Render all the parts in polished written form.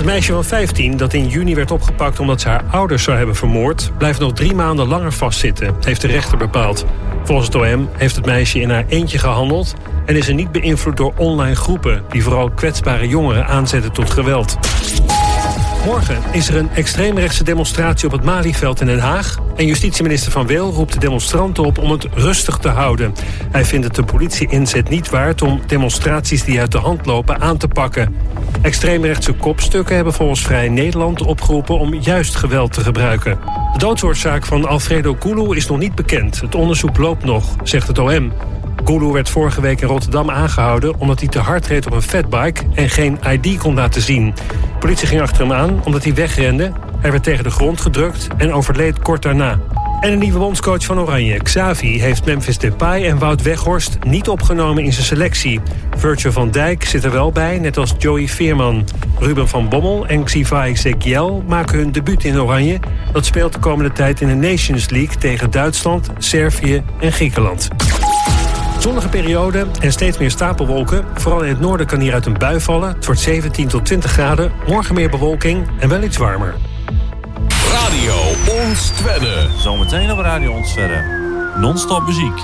Het meisje van 15 dat in juni werd opgepakt omdat ze haar ouders zou hebben vermoord, blijft nog 3 maanden langer vastzitten, heeft de rechter bepaald. Volgens het OM heeft het meisje in haar eentje gehandeld en is ze niet beïnvloed door online groepen die vooral kwetsbare jongeren aanzetten tot geweld. Morgen is er een extreemrechtse demonstratie op het Malieveld in Den Haag. En justitieminister Van Wil roept de demonstranten op om het rustig te houden. Hij vindt het de politie-inzet niet waard om demonstraties die uit de hand lopen aan te pakken. Extreemrechtse kopstukken hebben volgens Vrij Nederland opgeroepen om juist geweld te gebruiken. De doodsoorzaak van Alfredo Gulu is nog niet bekend. Het onderzoek loopt nog, zegt het OM. Gulu werd vorige week in Rotterdam aangehouden omdat hij te hard reed op een fatbike en geen ID kon laten zien. De politie ging achter hem aan omdat hij wegrende. Hij werd tegen de grond gedrukt en overleed kort daarna. En een nieuwe bondscoach van Oranje, Xavi, heeft Memphis Depay en Wout Weghorst niet opgenomen in zijn selectie. Virgil van Dijk zit er wel bij, net als Joey Veerman. Ruben van Bommel en Xiva Ezequiel maken hun debuut in Oranje. Dat speelt de komende tijd in de Nations League tegen Duitsland, Servië en Griekenland. Zonnige periode en steeds meer stapelwolken. Vooral in het noorden kan hieruit een bui vallen. Het wordt 17 tot 20 graden. Morgen meer bewolking en wel iets warmer. Radio Ons Twedde. Zometeen op Radio Ons Twedde. Non-stop muziek.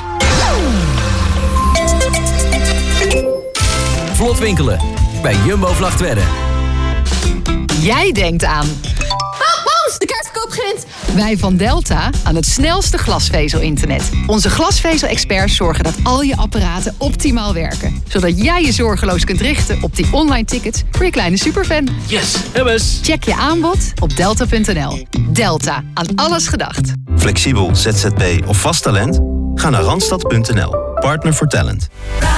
Vlot winkelen bij Jumbo Vlagtwedde. Jij denkt aan... Boos, de kaartverkoop begint! Wij van Delta aan het snelste glasvezel-internet. Onze glasvezel-experts zorgen dat al je apparaten optimaal werken. Zodat jij je zorgeloos kunt richten op die online tickets voor je kleine superfan. Yes, hebbes! Check je aanbod op delta.nl. Delta, aan alles gedacht. Flexibel, ZZP of vast talent? Ga naar randstad.nl. Partner voor Talent.